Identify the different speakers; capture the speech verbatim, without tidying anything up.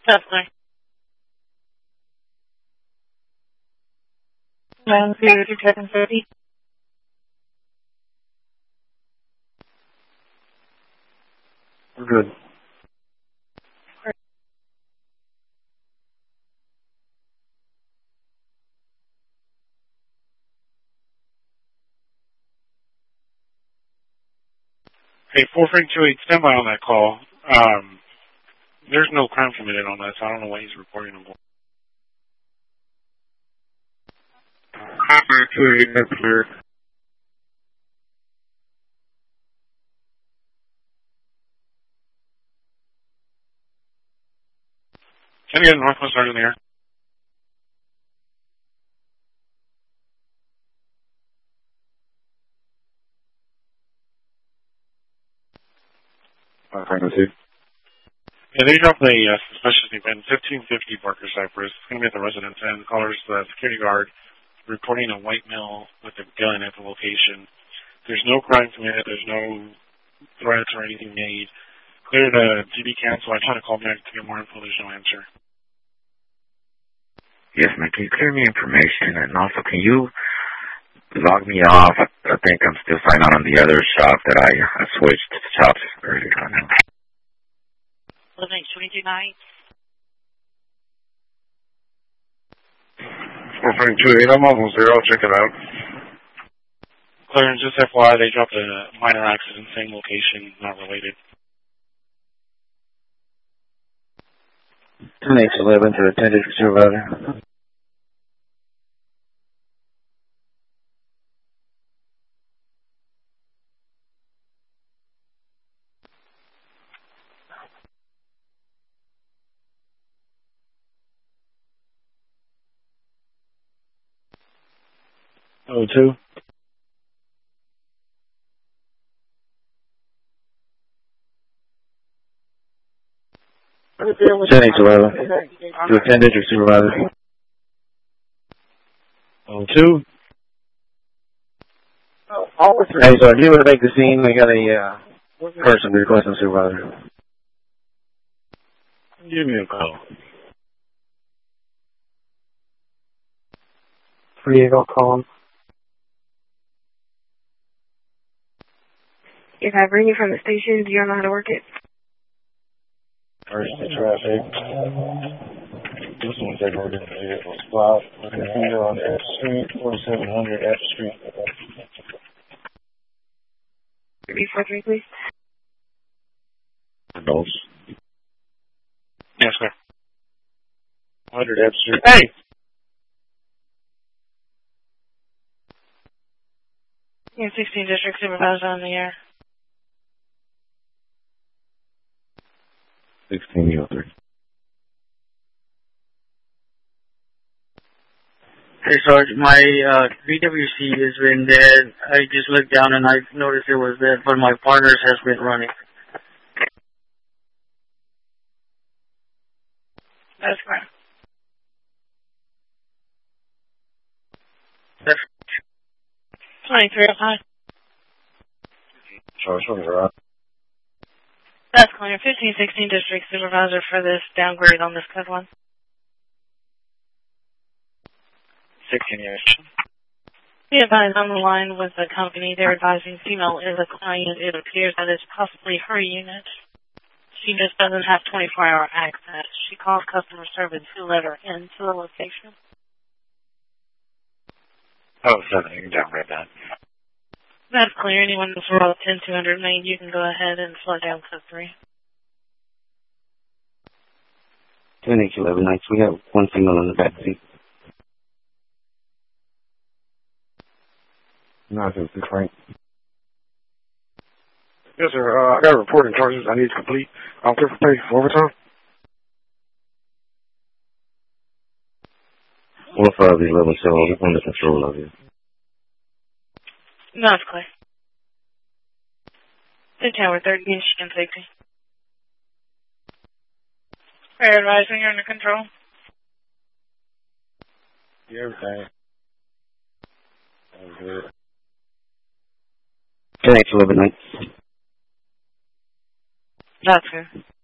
Speaker 1: Definitely. nine zero two seven thirty.
Speaker 2: We're good.
Speaker 3: Hey, four three two eight, stand by on that call. Um, there's no crime committed on that, so I don't know why he's reporting them.
Speaker 2: four three two eight, that's clear.
Speaker 3: Can you get Northwest Sergeant in the air?
Speaker 2: Uh, frequency.
Speaker 3: Yeah, they dropped a uh, suspicious event, fifteen fifty Barker Cypress. It's going to be at the residence, and callers the security guard reporting a white male with a gun at the location. There's no crime committed. There's no threats or anything made. Clear the G B cancel. I tried to call back to get more info. There's no answer.
Speaker 2: Yes, man, can you clear me information? And also, can you log me off? I think I'm still signed on on the other shop that I, I switched shops earlier on.
Speaker 1: eleven twenty-two night.
Speaker 2: four three two eight, I'm almost there. I'll check it out.
Speaker 3: Clearance, just F Y I, they dropped a minor accident, same location, not related.
Speaker 2: ten H eleven to the ten district supervisor. Oh, two. ten H eleven to the ten district supervisor. Oh, two. Hey, so if you would make the scene, we got a uh, person requesting supervisor.
Speaker 3: Give me a call.
Speaker 2: three eight, I'll call him.
Speaker 1: If I bring you from the station, do you know how to work it?
Speaker 2: First, the traffic. This one's like we're going to get a spot. We're here on F Street, forty-seven hundred F Street.
Speaker 1: three four three, please.
Speaker 2: Adults.
Speaker 3: Yes, sir.
Speaker 2: one hundred F Street.
Speaker 3: Hey!
Speaker 1: Yeah, sixteen district supervisor on the air.
Speaker 2: sixteen oh three.
Speaker 4: Hey, Sarge, my uh, B W C has been dead. I just looked down and I noticed it was dead, but my partner's has been running.
Speaker 1: That's correct.
Speaker 4: That's
Speaker 1: twenty-three oh five.
Speaker 2: Charles, what is that?
Speaker 1: That's clear. fifteen sixteen district supervisor for this downgrade on this code one.
Speaker 2: sixteen years.
Speaker 1: Be advised on the line with the company. They're advising female is a client. It appears that it's possibly her unit. She just doesn't have twenty-four hour access. She calls customer service to let her into the location.
Speaker 2: Oh, seven, you can downgrade that.
Speaker 1: That's clear. Anyone that's roll ten two hundred main, you can go ahead and slow down code three.
Speaker 2: ten H eleven nights, we have one female in the back seat. No, it's a Frank.
Speaker 5: Yes, sir. Uh, I got reporting charges I need to complete. I'm clear for pay for overtime.
Speaker 2: One five eleven, so I'm under control of you.
Speaker 1: No, it's clear. The tower thirteen, she can safety. Fair advising, you're under control.
Speaker 2: Yeah, everything. That was good. ten H eleven nights.
Speaker 1: That's good.